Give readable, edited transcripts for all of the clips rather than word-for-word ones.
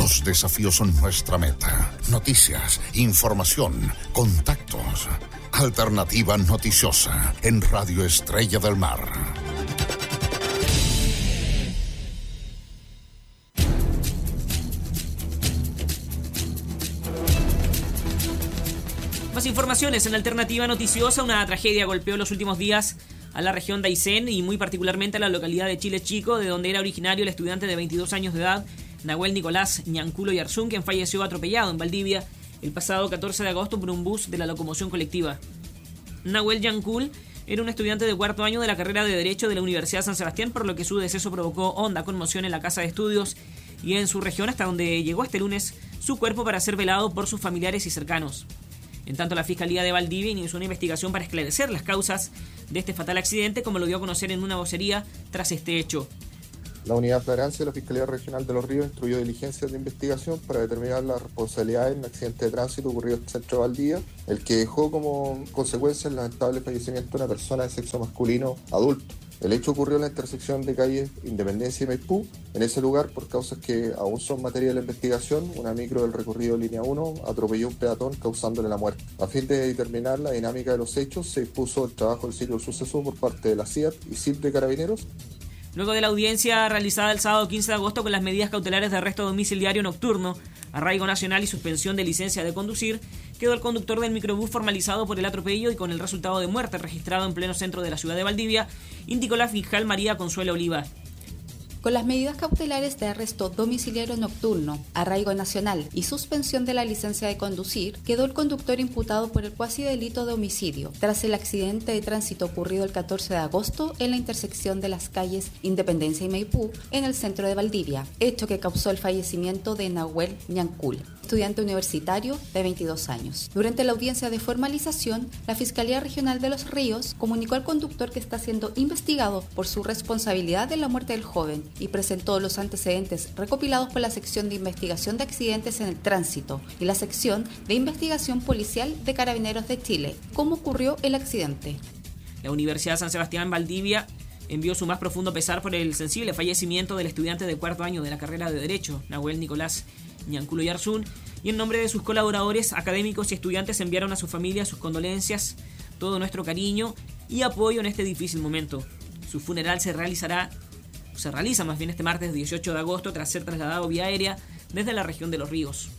Los desafíos son nuestra meta. Noticias, información, contactos. Alternativa noticiosa en Radio Estrella del Mar. Más informaciones en Alternativa Noticiosa. Una tragedia golpeó los últimos días a la región de Aysén y muy particularmente a la localidad de Chile Chico, de donde era originario el estudiante de 22 años de edad, Nahuel Nicolás Ñanculo Yarzún, quien falleció atropellado en Valdivia el pasado 14 de agosto por un bus de la locomoción colectiva. Nahuel Ñancul era un estudiante de cuarto año de la carrera de Derecho de la Universidad San Sebastián, por lo que su deceso provocó honda conmoción en la casa de estudios y en su región, hasta donde llegó este lunes su cuerpo para ser velado por sus familiares y cercanos. En tanto, la Fiscalía de Valdivia inició una investigación para esclarecer las causas de este fatal accidente, como lo dio a conocer en una vocería tras este hecho. La Unidad de Flagrancia de la Fiscalía Regional de Los Ríos instruyó diligencias de investigación para determinar la responsabilidad en un accidente de tránsito ocurrido en el centro de Valdivia, el que dejó como consecuencia el lamentable fallecimiento de una persona de sexo masculino adulto. El hecho ocurrió en la intersección de calles Independencia y Maipú. En ese lugar, por causas que aún son materia de la investigación, una micro del recorrido línea 1 atropelló a un peatón causándole la muerte. A fin de determinar la dinámica de los hechos, se dispuso el trabajo del sitio del suceso por parte de la CIAT y CIP de Carabineros. Luego de la audiencia realizada el sábado 15 de agosto con las medidas cautelares de arresto domiciliario nocturno, arraigo nacional y suspensión de licencia de conducir, quedó el conductor del microbús formalizado por el atropello y con el resultado de muerte registrado en pleno centro de la ciudad de Valdivia, indicó la fiscal María Consuelo Oliva. Con las medidas cautelares de arresto domiciliario nocturno, arraigo nacional y suspensión de la licencia de conducir, quedó el conductor imputado por el cuasi delito de homicidio, tras el accidente de tránsito ocurrido el 14 de agosto en la intersección de las calles Independencia y Maipú, en el centro de Valdivia, hecho que causó el fallecimiento de Nahuel Ñancul, estudiante universitario de 22 años. Durante la audiencia de formalización, la Fiscalía Regional de Los Ríos comunicó al conductor que está siendo investigado por su responsabilidad en la muerte del joven y presentó los antecedentes recopilados por la Sección de Investigación de Accidentes en el Tránsito y la Sección de Investigación Policial de Carabineros de Chile. ¿Cómo ocurrió el accidente? La Universidad San Sebastián Valdivia envió su más profundo pesar por el sensible fallecimiento del estudiante de cuarto año de la carrera de Derecho, Nahuel Nicolás Ñanculo Yarzún, y en nombre de sus colaboradores, académicos y estudiantes enviaron a su familia sus condolencias, todo nuestro cariño y apoyo en este difícil momento. Su funeral se realiza este martes 18 de agosto tras ser trasladado vía aérea desde la región de Los Ríos.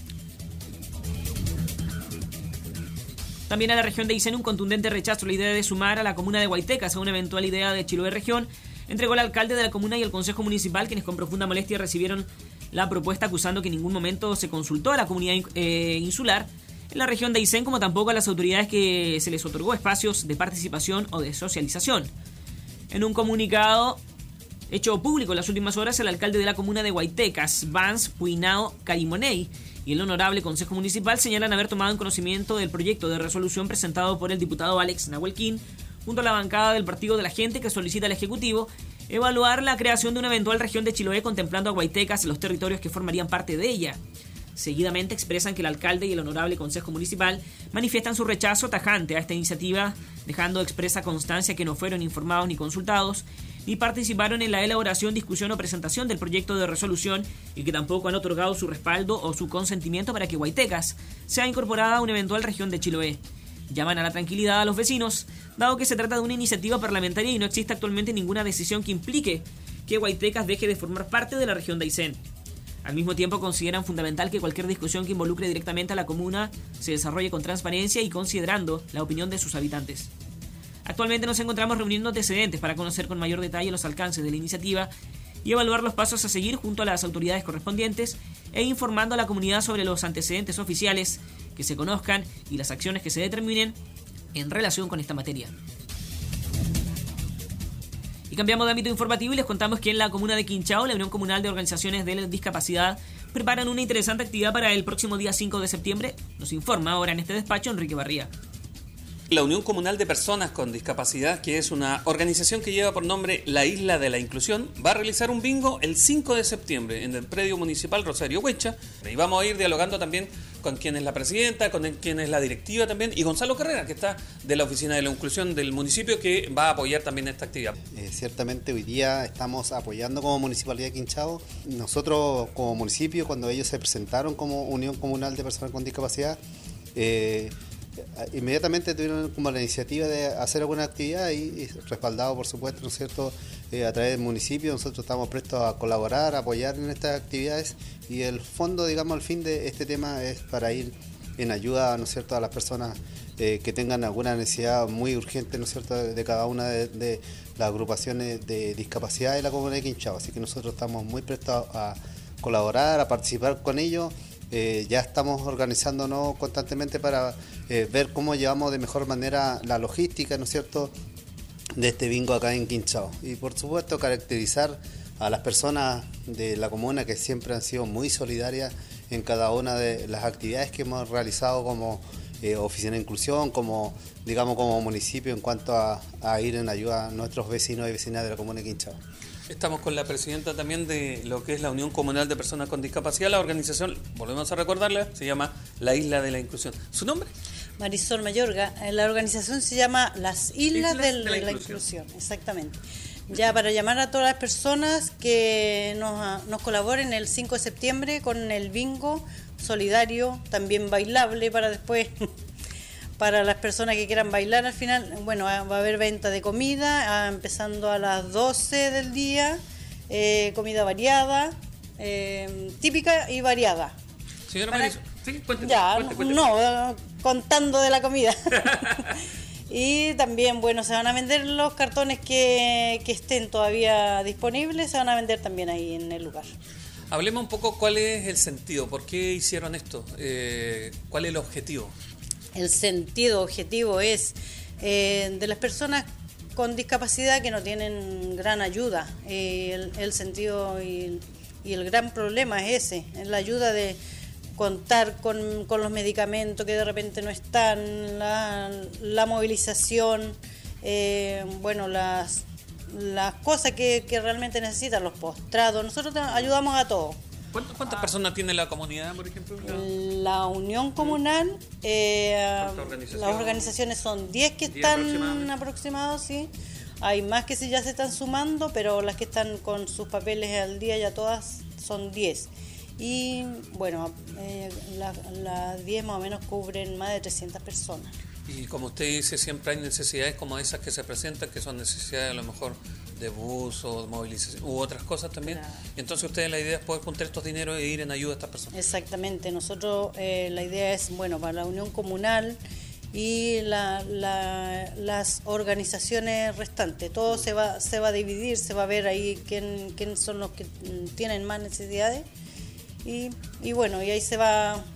También a la región de Aysén un contundente rechazo a la idea de sumar a la comuna de Guaytecas a una eventual idea de Chiloé región entregó el alcalde de la comuna y el consejo municipal, quienes con profunda molestia recibieron la propuesta acusando que en ningún momento se consultó a la comunidad insular en la región de Aysén, como tampoco a las autoridades que se les otorgó espacios de participación o de socialización. En un comunicado hecho público en las últimas horas, el alcalde de la comuna de Guaytecas, Vance Puinao Carimoney, y el honorable Consejo Municipal señalan haber tomado en conocimiento del proyecto de resolución presentado por el diputado Alex Nahuelquín junto a la bancada del Partido de la Gente, que solicita al Ejecutivo evaluar la creación de una eventual región de Chiloé contemplando a Guaytecas y los territorios que formarían parte de ella. Seguidamente expresan que el alcalde y el honorable Consejo Municipal manifiestan su rechazo tajante a esta iniciativa, dejando expresa constancia que no fueron informados ni consultados, ni participaron en la elaboración, discusión o presentación del proyecto de resolución y que tampoco han otorgado su respaldo o su consentimiento para que Guaytecas sea incorporada a una eventual región de Chiloé. Llaman a la tranquilidad a los vecinos, dado que se trata de una iniciativa parlamentaria y no existe actualmente ninguna decisión que implique que Guaytecas deje de formar parte de la región de Aysén. Al mismo tiempo consideran fundamental que cualquier discusión que involucre directamente a la comuna se desarrolle con transparencia y considerando la opinión de sus habitantes. Actualmente nos encontramos reuniendo antecedentes para conocer con mayor detalle los alcances de la iniciativa y evaluar los pasos a seguir junto a las autoridades correspondientes e informando a la comunidad sobre los antecedentes oficiales que se conozcan y las acciones que se determinen en relación con esta materia. Y cambiamos de ámbito informativo y les contamos que en la comuna de Quinchao, la Unión Comunal de Organizaciones de la Discapacidad preparan una interesante actividad para el próximo día 5 de septiembre. Nos informa ahora en este despacho Enrique Barría. La Unión Comunal de Personas con Discapacidad, que es una organización que lleva por nombre La Isla de la Inclusión, va a realizar un bingo el 5 de septiembre en el predio municipal Rosario Huecha. Y vamos a ir dialogando también con quien es la presidenta, con quien es la directiva también, y Gonzalo Carrera, que está de la Oficina de la Inclusión del municipio, que va a apoyar también esta actividad. Ciertamente hoy día estamos apoyando como Municipalidad de Quinchao. Nosotros como municipio, cuando ellos se presentaron como Unión Comunal de Personas con Discapacidad, inmediatamente tuvieron como la iniciativa de hacer alguna actividad y respaldado, por supuesto, ¿no es cierto?, a través del municipio. Nosotros estamos prestos a colaborar, a apoyar en estas actividades, y el fondo, digamos, el fin de este tema es para ir en ayuda, ¿no es cierto?, a las personas que tengan alguna necesidad muy urgente, ¿no es cierto?, de cada una de las agrupaciones de discapacidad de la Comuna de Quinchao. Así que nosotros estamos muy prestos a colaborar, a participar con ellos. Ya estamos organizándonos constantemente para ver cómo llevamos de mejor manera la logística, ¿no es cierto?, de este bingo acá en Quinchao. Y por supuesto caracterizar a las personas de la comuna que siempre han sido muy solidarias en cada una de las actividades que hemos realizado como Oficina de Inclusión, como municipio, en cuanto a ir en ayuda a nuestros vecinos y vecinas de la comuna de Quinchao. Estamos con la presidenta también de lo que es la Unión Comunal de Personas con Discapacidad. La organización, volvemos a recordarla, se llama La Isla de la Inclusión. ¿Su nombre? Marisol Mayorga. La organización se llama Las Islas de la Inclusión, exactamente. Ya para llamar a todas las personas que nos colaboren el 5 de septiembre con el bingo solidario, también bailable para después... Para las personas que quieran bailar al final, bueno, va a haber venta de comida, empezando a las 12 del día, comida variada, típica y variada. Señora Marisol, sí, cuénteme. No, contando de la comida. Y también, bueno, se van a vender los cartones que estén todavía disponibles, se van a vender también ahí en el lugar. Hablemos un poco cuál es el sentido, por qué hicieron esto, cuál es el objetivo. El sentido objetivo es de las personas con discapacidad que no tienen gran ayuda. El sentido y el gran problema es ese, es la ayuda de contar con los medicamentos que de repente no están, la movilización, bueno, las cosas que realmente necesitan, los postrados. Nosotros ayudamos a todos. ¿Cuántas personas tiene la comunidad, por ejemplo? La Unión Comunal, las organizaciones son 10 que están aproximados, sí. Hay más que sí ya se están sumando, pero las que están con sus papeles al día ya todas son 10. Y bueno, las 10 más o menos cubren más de 300 personas. Y como usted dice, siempre hay necesidades como esas que se presentan, que son necesidades a lo mejor de bus o de movilización u otras cosas también. Claro. Entonces ustedes la idea es poder juntar estos dineros e ir en ayuda a estas personas. Exactamente, nosotros la idea es, bueno, para la Unión Comunal y las organizaciones restantes, todo se va a dividir, se va a ver ahí quién son los que tienen más necesidades y bueno, y ahí se va a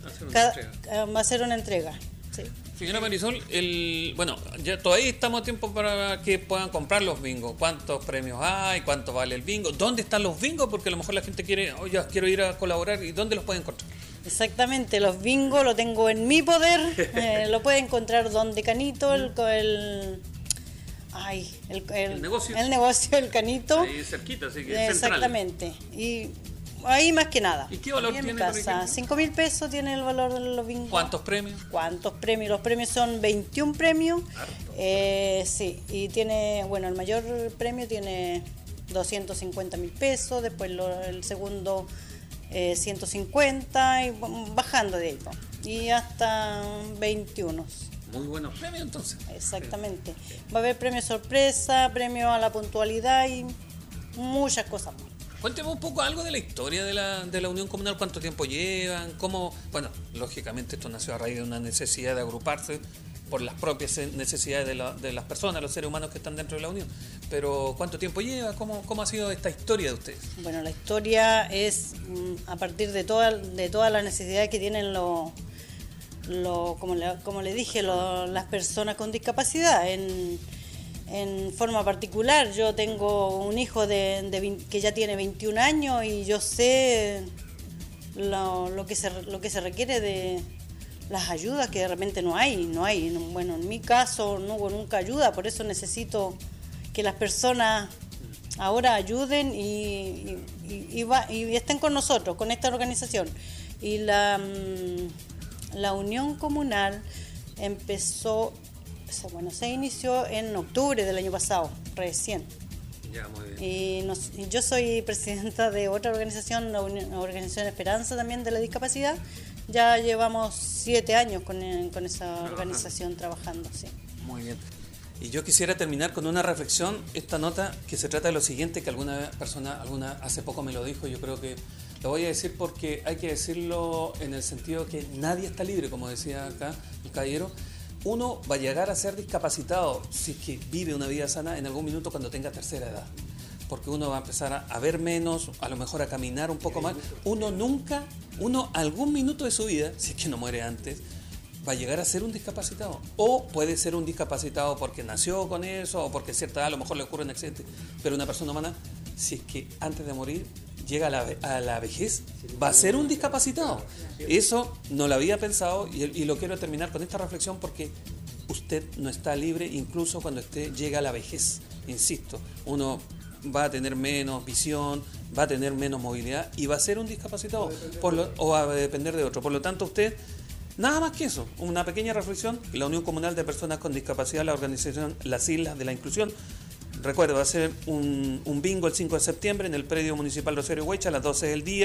hacer una entrega. Sí. Señora Marisol, bueno, ya todavía estamos a tiempo para que puedan comprar los bingos. ¿Cuántos premios hay? ¿Cuánto vale el bingo? ¿Dónde están los bingos? Porque a lo mejor la gente quiere, oye, quiero ir a colaborar. ¿Y dónde los pueden encontrar? Exactamente, los bingos lo tengo en mi poder. Lo puede encontrar donde Canito, el negocio. El negocio, el Canito. Ahí cerquita, así que exactamente. Y ahí más que nada. ¿Y qué valor tiene? 5.000 pesos tiene el valor de los bingos. ¿Cuántos premios? Los premios son 21 premios. Sí, y tiene, bueno, el mayor premio tiene 250.000 pesos, después el segundo 150 y bajando de ahí, y hasta 21. Muy buenos premios entonces. Exactamente. Va a haber premio sorpresa, premio a la puntualidad y muchas cosas más. Cuénteme un poco algo de la historia de la Unión Comunal, cuánto tiempo llevan, cómo, bueno, lógicamente esto nació a raíz de una necesidad de agruparse por las propias necesidades de las personas, los seres humanos que están dentro de la Unión, pero ¿cuánto tiempo lleva? ¿Cómo ha sido esta historia de ustedes? Bueno, la historia es a partir de toda la necesidad que tienen como le dije, las personas con discapacidad. En forma particular, yo tengo un hijo que ya tiene 21 años y yo sé lo que se requiere de las ayudas que de repente no hay. Bueno, en mi caso no hubo nunca ayuda, por eso necesito que las personas ahora ayuden y estén con nosotros, con esta organización. Y la unión comunal se inició en octubre del año pasado, recién. Ya, muy bien. Y yo soy presidenta de otra organización, la Organización Esperanza también de la discapacidad. Ya llevamos 7 años con esa organización trabajando, sí. Muy bien. Y yo quisiera terminar con una reflexión, esta nota que se trata de lo siguiente, que alguna persona hace poco me lo dijo, yo creo que lo voy a decir porque hay que decirlo en el sentido que nadie está libre, como decía acá el caballero. Uno va a llegar a ser discapacitado si es que vive una vida sana en algún minuto cuando tenga tercera edad. Porque uno va a empezar a ver menos, a lo mejor a caminar un poco más. Uno algún minuto de su vida, si es que no muere antes, va a llegar a ser un discapacitado. O puede ser un discapacitado porque nació con eso, o porque a cierta edad a lo mejor le ocurre un accidente. Pero una persona humana, si es que antes de morir llega a la vejez, va a ser un discapacitado. Eso no lo había pensado y lo quiero terminar con esta reflexión porque usted no está libre incluso cuando usted llega a la vejez. Insisto, uno va a tener menos visión, va a tener menos movilidad y va a ser un discapacitado o va a depender de otro. Por lo tanto, usted, nada más que eso, una pequeña reflexión. La Unión Comunal de Personas con Discapacidad, la organización Las Islas de la Inclusión, recuerdo, va a ser un bingo el 5 de septiembre en el predio municipal Rosario Huecha a las 12 del día.